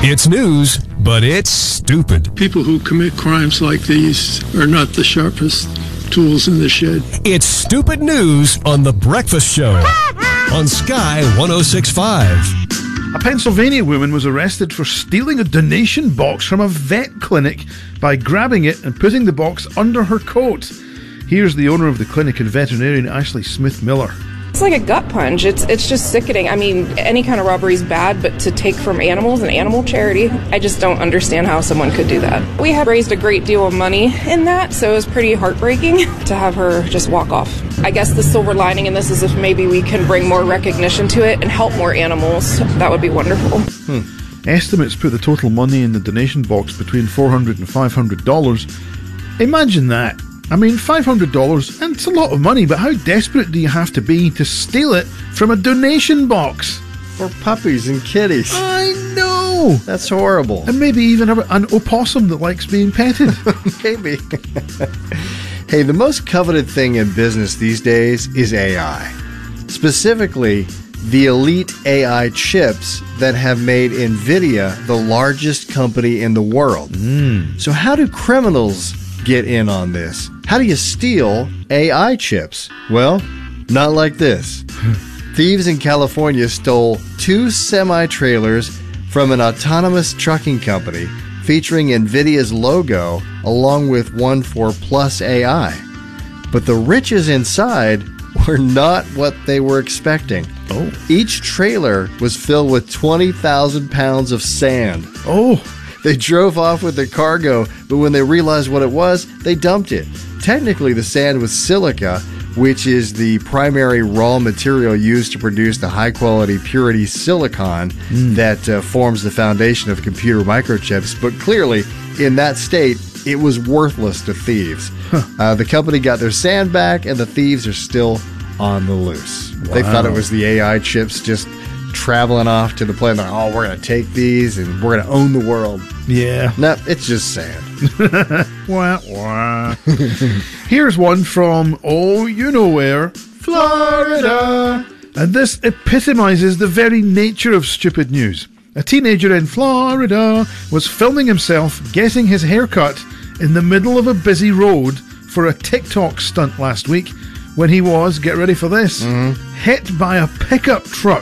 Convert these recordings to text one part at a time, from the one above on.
It's news, but it's stupid. People who commit crimes like these are not the sharpest tools in the shed. It's stupid news on The Breakfast Show on Sky 106.5. A Pennsylvania woman was arrested for stealing a donation box from a vet clinic by grabbing it and putting the box under her coat. Here's the owner of the clinic and veterinarian Ashley Smith Miller. It's like a gut punch. It's just sickening. I mean, any kind of robbery is bad, but to take from animals and animal charity, I just don't understand how someone could do that. We had raised a great deal of money in that, so it was pretty heartbreaking to have her just walk off. I guess the silver lining in this is if maybe we can bring more recognition to it and help more animals. That would be wonderful. Estimates put the total money in the donation box between $400 and $500. Imagine that. I mean, $500, and it's a lot of money, but how desperate do you have to be to steal it from a donation box? For puppies and kitties. I know! That's horrible. And maybe even an opossum that likes being petted. Maybe. Hey, the most coveted thing in business these days is AI. Specifically, the elite AI chips that have made NVIDIA the largest company in the world. So how do criminals get in on this? How do you steal AI chips? Well, not like this. Thieves in California stole 2 semi-trailers from an autonomous trucking company featuring NVIDIA's logo along with one for Plus AI. But the riches inside were not what they were expecting. Oh. Each trailer was filled with 20,000 pounds of sand. Oh. They drove off with their cargo, but when they realized what it was, they dumped it. Technically, the sand was silica, which is the primary raw material used to produce the high-quality purity silicon that forms the foundation of computer microchips. But clearly, in that state, it was worthless to thieves. The company got their sand back, and the thieves are still on the loose. Wow. They thought it was the AI chips just traveling off to the planet. Oh, we're going to take these and we're going to own the world. Yeah. No, it's just sand. Wah, wah. Here's one from, you know where, Florida. And this epitomizes the very nature of stupid news. A teenager in Florida was filming himself getting his hair cut in the middle of a busy road for a TikTok stunt last week when he was, get ready for this, hit by a pickup truck.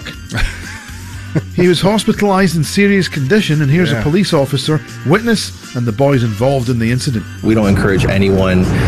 He was hospitalized in serious condition, and here's a police officer, witness, and the boys involved in the incident. We don't encourage anyone